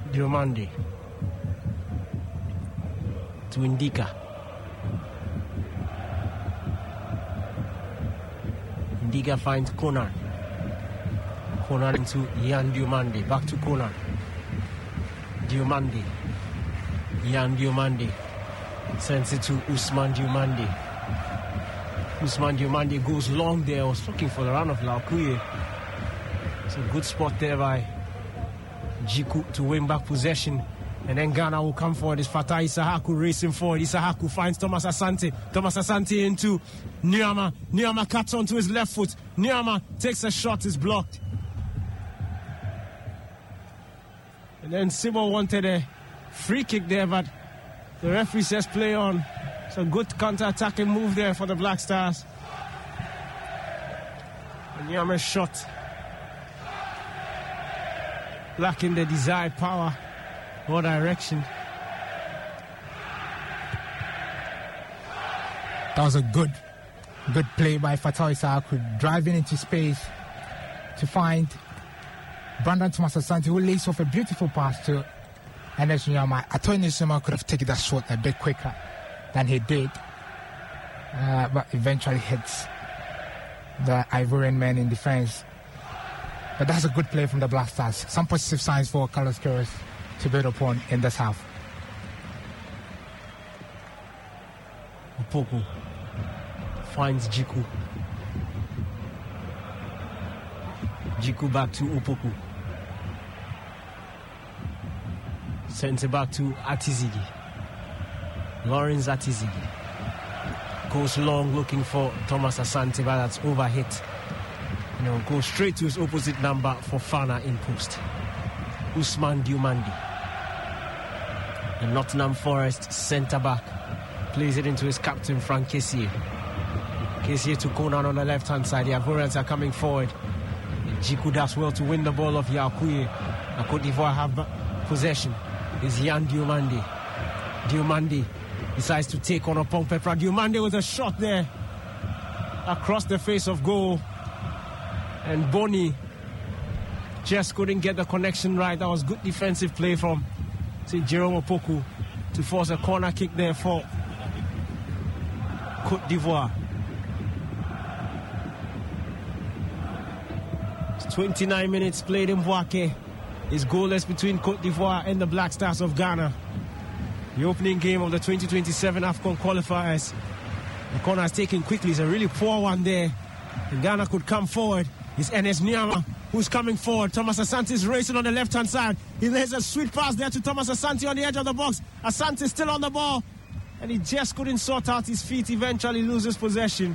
Diomande to Indika. Indika finds Konan. Konan into Yan Diomande. Back to Konan. Diomande. Yan Diomande. Sends it to Usman Diomande. Usman Diomande goes long there. Was looking for the run of Laukuye. It's a good spot there by Jiku to win back possession. And then Ghana will come forward. It's Fatai Isahaku racing forward. Isahaku finds Thomas Asante. Thomas Asante into Nyama. Nyama cuts onto his left foot. Nyama takes a shot, is blocked. And then Sibo wanted a free kick there, but the referee says play on. It's a good counter-attacking move there for the Black Stars. And Nyama's shot lacking the desired power or direction. That was a good play by Fatai Isahaku, driving into space to find Brandon Thomas Asante, who lays off a beautiful pass to Enes Nyama. I thought Enes Nyama could have taken that shot a bit quicker than he did, but eventually hits the Ivorian men in defense. But that's a good play from the Black Stars. Some positive signs for Carlos Queiroz to build upon in this half. Opoku finds Jiku. Jiku back to Opoku. Sends it back to Atizigi. Lawrence Atizigi goes long looking for Thomas Asante, but that's overhit. Goes straight to his opposite number for Fana in post. Usman Diomande. The Nottingham Forest centre back plays it into his captain Frank Kessié. Kessié to Konan on the left hand side. The Ivorians are coming forward. Jiku does well to win the ball of Yakuye. Cote d'Ivoire have possession. Is Yan Diomande. Diomande decides to take on Opong Pepra. Diomande with a shot there across the face of goal. And Boni just couldn't get the connection right. That was good defensive play from Jerome Opoku to force a corner kick there for Cote d'Ivoire. It's 29 minutes played in Bouaké. It's goalless between Cote d'Ivoire and the Black Stars of Ghana. The opening game of the 2027 AFCON qualifiers. The corner is taken quickly. It's a really poor one there. And Ghana could come forward. It's Enes Nyama who's coming forward. Thomas Asante is racing on the left-hand side. He lays a sweet pass there to Thomas Asante on the edge of the box. Asante still on the ball. And he just couldn't sort out his feet. Eventually loses possession.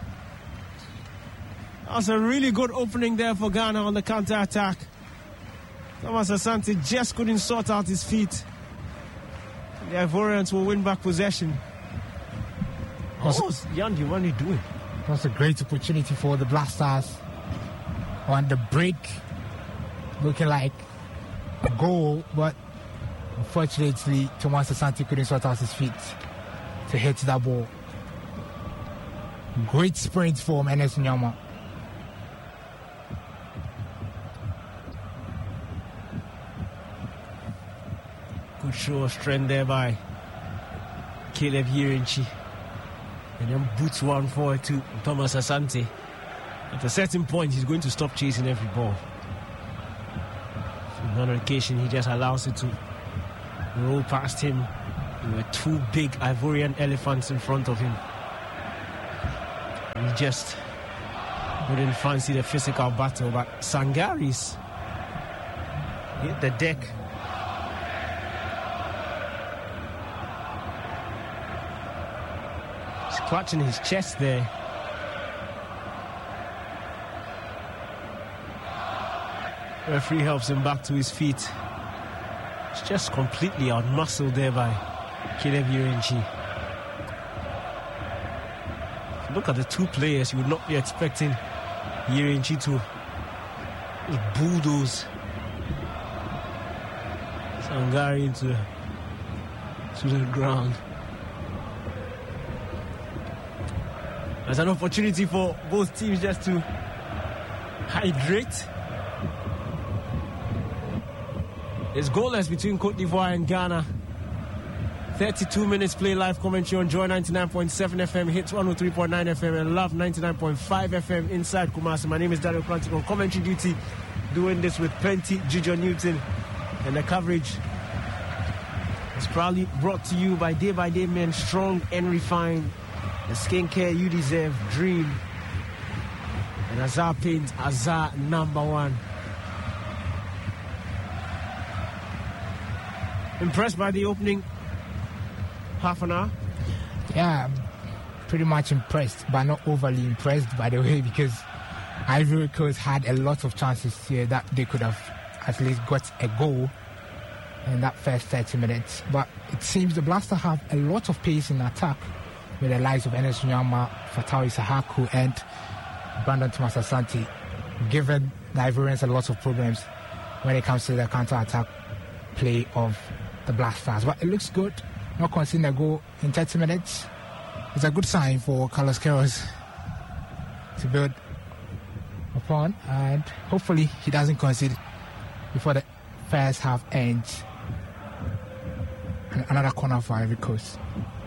That was a really good opening there for Ghana on the counter-attack. Thomas Asante just couldn't sort out his feet. The Ivorians will win back possession. What's Yan Diomande doing? That's a great opportunity for the Black Stars. On the break, looking like a goal, but unfortunately Thomas Asante couldn't sort out his feet to hit that ball. Great sprint from Enes Nyama. Good show of strength there by Caleb Yirinchi. And then boots one forward to Thomas Asante. At a certain point, he's going to stop chasing every ball. On another occasion, he just allows it to roll past him. There were two big Ivorian elephants in front of him. He just wouldn't fancy the physical battle, but Sangaris hit the deck. He's clutching his chest there. Referee helps him back to his feet. It's just completely outmuscled there by Caleb Yirinchi. Look at the two players, you would not be expecting Yirinchi to bulldoze Sangari into the ground. There's an opportunity for both teams just to hydrate. It's goalless between Cote d'Ivoire and Ghana. 32 minutes play, live commentary on Joy 99.7 FM, Hits 103.9 FM, and Love 99.5 FM inside Kumasi. My name is Daniel Plantic on commentary duty, doing this with plenty Gijo Newton, and the coverage is proudly brought to you by Day Men, strong and refined. The skincare you deserve, Dream, and Azar Paint, Azar #1. Impressed by the opening half an hour? Yeah, I'm pretty much impressed, but not overly impressed, by the way, because Ivory Coast had a lot of chances here that they could have at least got a goal in that first 30 minutes. But it seems the Blasters have a lot of pace in attack with the likes of Enes Nyama, Fatai Sahaku, and Brandon Thomas Asante, giving the Ivorians a lot of problems when it comes to the counter-attack play of the Blasters. But it looks good. Not conceding a goal in 30 minutes. It's a good sign for Carlos Queiroz to build upon, and hopefully he doesn't concede before the first half ends. And another corner for Ivory Coast.